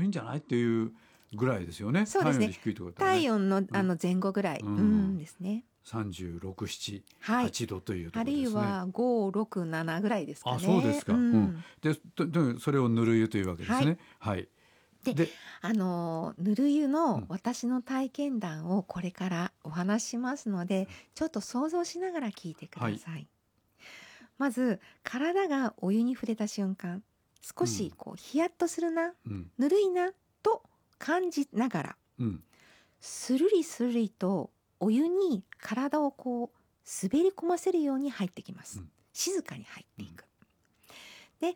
んじゃないっていうぐらいですよね。 そうですね。 体温より低いってことはね。 体温の前後ぐらい、ですね。 36、7、 はい、 8度というとこあるろですね。 いは5、6、7ぐらいですかね。 あ、そうですか。でそれをぬる湯というわけですね。はい。 でぬる湯の私の体験談をこれからお話ししますので、ちょっと想像しながら聞いてください。まず体がお湯に触れた瞬間、少しヒヤッとするな、ぬるいなと感じながら、スルリスルリとお湯に体を滑り込ませるように入ってきます。静かに入っていく。で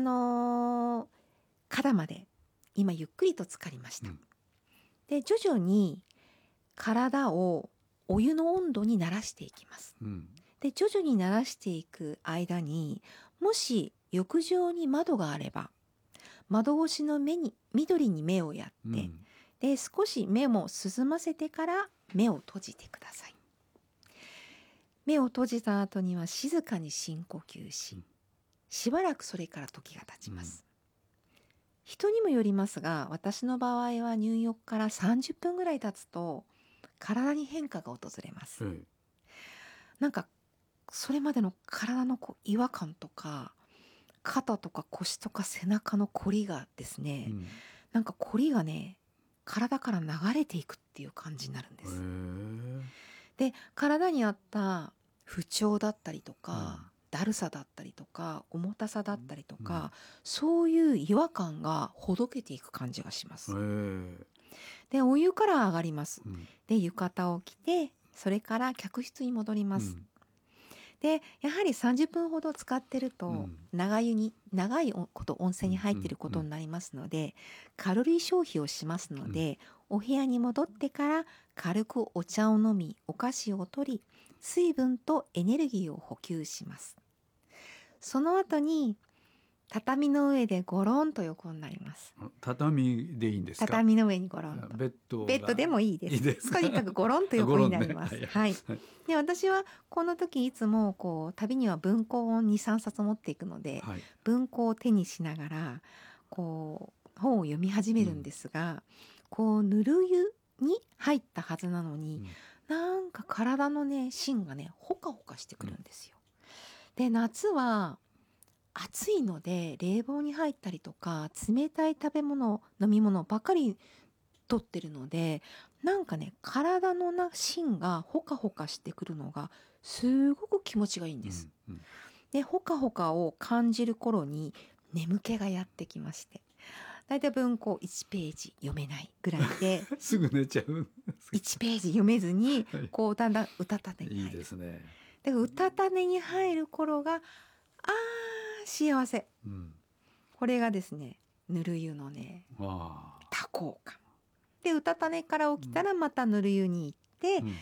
肩まで今ゆっくりと浸かりました。で徐々に体をお湯の温度に慣らしていきます。で徐々に慣らしていく間に、もし浴場に窓があれば窓越しの緑に目をやって、で少し目も涼ませてから目を閉じてください。目を閉じた後には静かに深呼吸し、しばらくそれから時が経ちます。人にもよりますが、私の場合は入浴から30分ぐらい経つと体に変化が訪れます。なんかそれまでの体の違和感とか、肩とか腰とか背中のこりがですね、なんかこりがね、体から流れていくっていう感じになるんです。で体にあった不調だったりとか、だるさだったりとか重たさだったりとか、そういう違和感がほどけていく感じがします。でお湯から上がります。で浴衣を着て、それから客室に戻ります。でやはり30分ほど使ってると、長いこと温泉に入っていることになりますので、カロリー消費をしますので、お部屋に戻ってから軽くお茶を飲み、お菓子を取り、水分とエネルギーを補給します。その後に畳の上でゴロンと横になります。 畳でいいんですか？ 畳の上にゴロンと。 ベッドでもいいです。とにかくゴロンと横になります。で私はこの時いつも旅には文庫を 2,3 冊持っていくので、文庫を手にしながら本を読み始めるんですが、ぬる湯に入ったはずなのに、なんか体のね芯がねほかほかしてくるんですよ。で夏は暑いので冷房に入ったりとか、冷たい食べ物飲み物ばかり取ってるので、なんかね体の芯がほかほかしてくるのがすごく気持ちがいいんです。でほかほかを感じる頃に眠気がやってきまして、だいたい文庫1ページ読めないぐらいですぐ寝ちゃう 1ページ読めずにだんだんうたた寝に入る。 いいですね。 でうたた寝に入る頃が幸せ、これがですねぬる湯のね多幸感で、うたた寝から起きたらまたぬる湯に行って、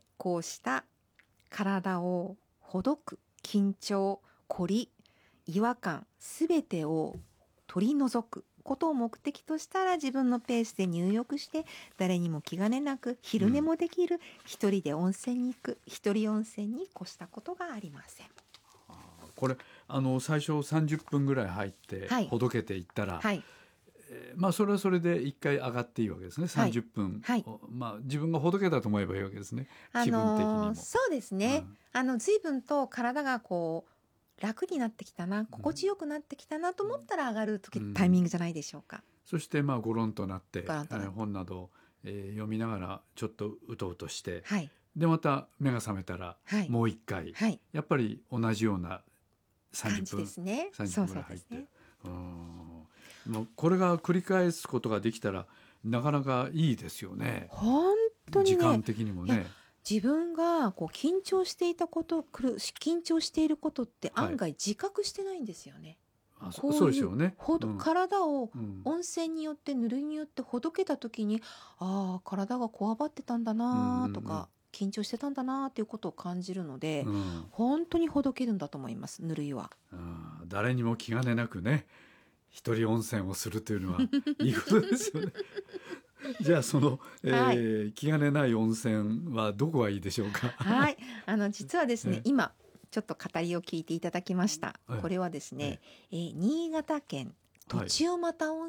こうした体をほどく緊張、こり、違和感すべてを取り除くことを目的としたら、自分のペースで入浴して誰にも気兼ねなく昼寝もできる、一人で温泉に行く一人温泉に越したことがありません。 これ最初30分ぐらい入ってほどけていったら、それはそれで一回上がっていいわけですね。30分、自分がほどけたと思えばいいわけですね。気分的にも。 そうですね。随分と体が楽になってきたな、心地よくなってきたなと思ったら上がるタイミングじゃないでしょうか。 そしてゴロンとなって本など、読みながらちょっとうとうとして、でまた目が覚めたらもう一回、やっぱり同じような30分、30分ぐらい入って、もうこれが繰り返すことができたらなかなかいいですよね。 本当にね、 時間的にもね。 自分が緊張していることって案外自覚してないんですよね。 そうでしょうね。 体を温泉によってぬるいによってほどけた時に、体がこわばってたんだなとか、緊張してたんだなっていうことを感じるので、本当にほどけるんだと思います、ぬるいは。 誰にも気兼ねなくね、一人温泉をするというのはいいことですよね。じゃあその、気兼ねない温泉はどこがいいでしょうか。 実はですね、今ちょっと語りを聞いていただきました。これはですね、新潟県栃尾又温